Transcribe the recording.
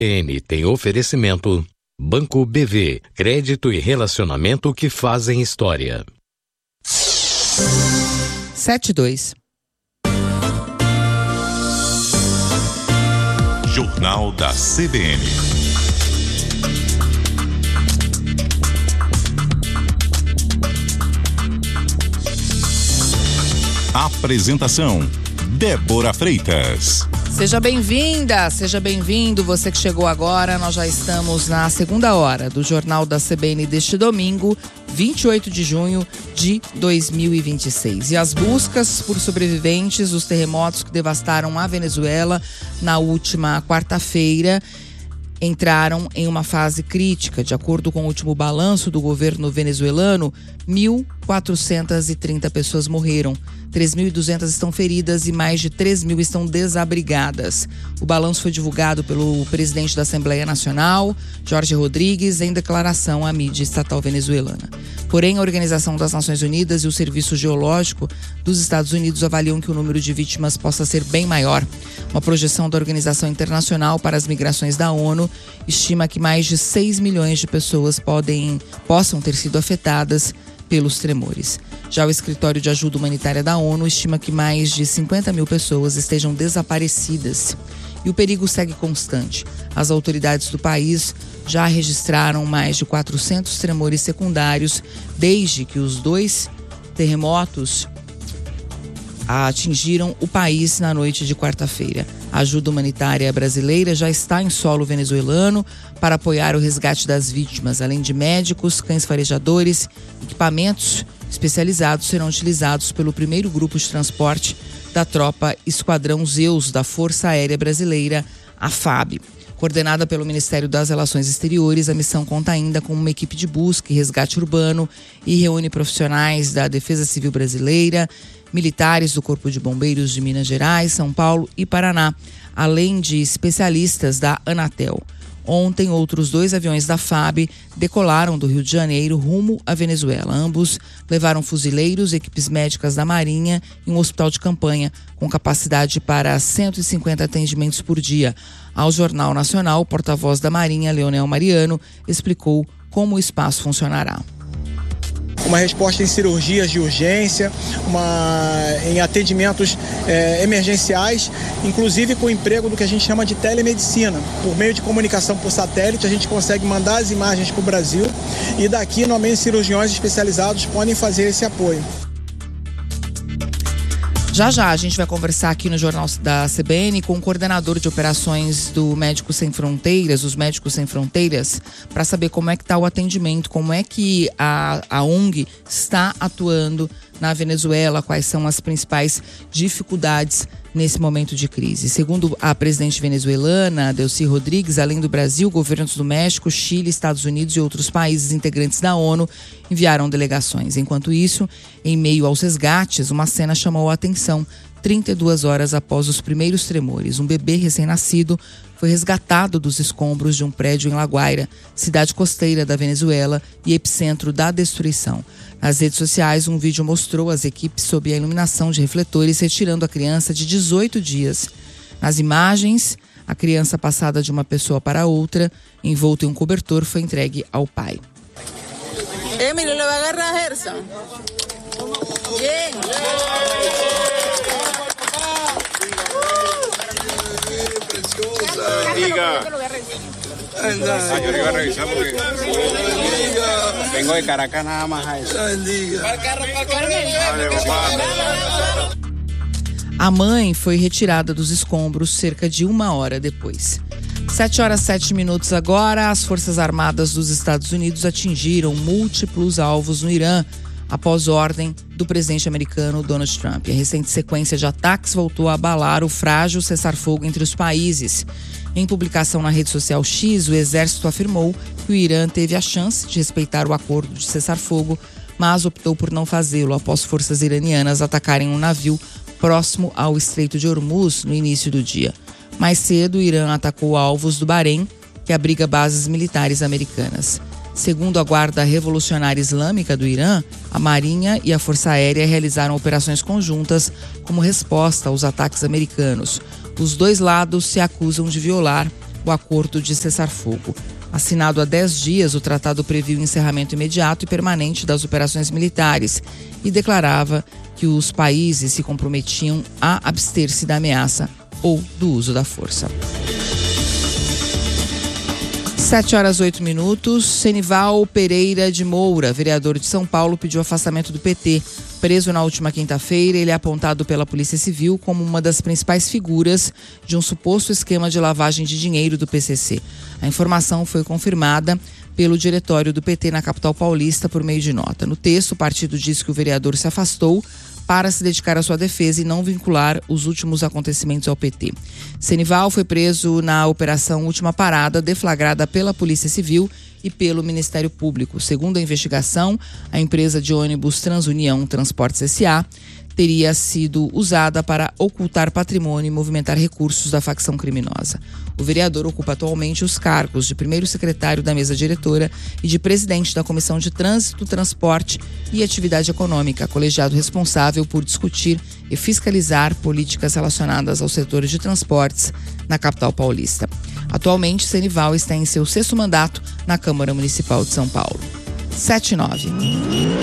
CBN tem oferecimento Banco BV, crédito e relacionamento que fazem história. 7-2. Jornal da CBN. Apresentação: Débora Freitas. Seja bem-vinda, seja bem-vindo, você que chegou agora. Nós já estamos na segunda hora do Jornal da CBN deste domingo, 28 de junho de 2026. E as buscas por sobreviventes dos terremotos que devastaram a Venezuela na última quarta-feira entraram em uma fase crítica. De acordo com o último balanço do governo venezuelano, 1.430 pessoas morreram, 3.200 estão feridas e mais de 3.000 estão desabrigadas. O balanço foi divulgado pelo presidente da Assembleia Nacional, Jorge Rodrigues, em declaração à mídia estatal venezuelana. Porém, a Organização das Nações Unidas e o Serviço Geológico dos Estados Unidos avaliam que o número de vítimas possa ser bem maior. Uma projeção da Organização Internacional para as Migrações da ONU estima que mais de 6 milhões de pessoas possam ter sido afetadas pelos tremores. Já o Escritório de Ajuda Humanitária da ONU estima que mais de 50 mil pessoas estejam desaparecidas. E o perigo segue constante. As autoridades do país já registraram mais de 400 tremores secundários desde que os 2 terremotos atingiram o país na noite de quarta-feira. A ajuda humanitária brasileira já está em solo venezuelano para apoiar o resgate das vítimas. Além de médicos, cães farejadores, equipamentos especializados serão utilizados pelo primeiro grupo de transporte da tropa Esquadrão Zeus da Força Aérea Brasileira, a FAB. Coordenada pelo Ministério das Relações Exteriores, a missão conta ainda com uma equipe de busca e resgate urbano e reúne profissionais da Defesa Civil Brasileira, militares do Corpo de Bombeiros de Minas Gerais, São Paulo e Paraná, além de especialistas da Anatel. Ontem, outros 2 aviões da FAB decolaram do Rio de Janeiro rumo à Venezuela. Ambos levaram fuzileiros, equipes médicas da Marinha e um hospital de campanha com capacidade para 150 atendimentos por dia. Ao Jornal Nacional, o porta-voz da Marinha, Leonel Mariano, explicou como o espaço funcionará. Uma resposta em cirurgias de urgência, em atendimentos emergenciais, inclusive com o emprego do que a gente chama de telemedicina. Por meio de comunicação por satélite, a gente consegue mandar as imagens para o Brasil e daqui, normalmente, cirurgiões especializados podem fazer esse apoio. Já a gente vai conversar aqui no Jornal da CBN com o coordenador de operações do Médicos Sem Fronteiras, os Médicos Sem Fronteiras, para saber como é que está o atendimento, como é que a ONG está atuando na Venezuela, quais são as principais dificuldades nesse momento de crise. Segundo a presidente venezuelana, Delcy Rodrigues, além do Brasil, governos do México, Chile, Estados Unidos e outros países integrantes da ONU enviaram delegações. Enquanto isso, em meio aos resgates, uma cena chamou a atenção. 32 horas após os primeiros tremores, um bebê recém-nascido foi resgatado dos escombros de um prédio em La Guaira, cidade costeira da Venezuela e epicentro da destruição. Nas redes sociais, um vídeo mostrou as equipes sob a iluminação de refletores retirando a criança de 18 dias. Nas imagens, a criança passada de uma pessoa para outra, envolta em um cobertor, foi entregue ao pai. Emily, le vai agarrar a Gerson. Bien. Yo le iba a revisar porque vengo de Caracas nada más a eso. A mãe foi retirada dos escombros cerca de 1 hora depois. 7h07 agora, as Forças Armadas dos Estados Unidos atingiram múltiplos alvos no Irã após ordem do presidente americano Donald Trump. A recente sequência de ataques voltou a abalar o frágil cessar-fogo entre os países. Em publicação na rede social X, o exército afirmou que o Irã teve a chance de respeitar o acordo de cessar-fogo, mas optou por não fazê-lo após forças iranianas atacarem um navio próximo ao Estreito de Hormuz no início do dia. Mais cedo, o Irã atacou alvos do Bahrein, que abriga bases militares americanas. Segundo a Guarda Revolucionária Islâmica do Irã, a Marinha e a Força Aérea realizaram operações conjuntas como resposta aos ataques americanos. Os dois lados se acusam de violar o acordo de cessar-fogo. Assinado há 10 dias, o tratado previa o encerramento imediato e permanente das operações militares e declarava que os países se comprometiam a abster-se da ameaça ou do uso da força. 7h08. Senival Pereira de Moura, vereador de São Paulo, pediu afastamento do PT. Preso na última quinta-feira, ele é apontado pela Polícia Civil como uma das principais figuras de um suposto esquema de lavagem de dinheiro do PCC. A informação foi confirmada pelo diretório do PT na capital paulista por meio de nota. No texto, o partido diz que o vereador se afastou para se dedicar à sua defesa e não vincular os últimos acontecimentos ao PT. Senival foi preso na Operação Última Parada, deflagrada pela Polícia Civil e pelo Ministério Público. Segundo a investigação, a empresa de ônibus Transunião Transportes S.A. teria sido usada para ocultar patrimônio e movimentar recursos da facção criminosa. O vereador ocupa atualmente os cargos de primeiro secretário da mesa diretora e de presidente da Comissão de Trânsito, Transporte e Atividade Econômica, colegiado responsável por discutir e fiscalizar políticas relacionadas ao setor de transportes na capital paulista. Atualmente, Senival está em seu 6º mandato na Câmara Municipal de São Paulo. 7h09.